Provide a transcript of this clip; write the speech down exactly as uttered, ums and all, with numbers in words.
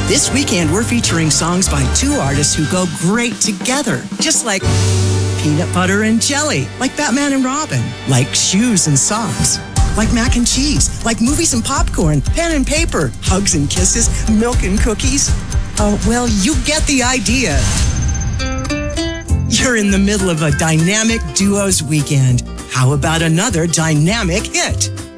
This weekend, we're featuring songs by two artists who go great together, just like peanut butter and jelly, like Batman and Robin, like shoes and socks, like mac and cheese, like movies and popcorn, pen and paper, hugs and kisses, milk and cookies. Oh, well, you get the idea. You're in the middle of a dynamic duos weekend. How about another dynamic hit?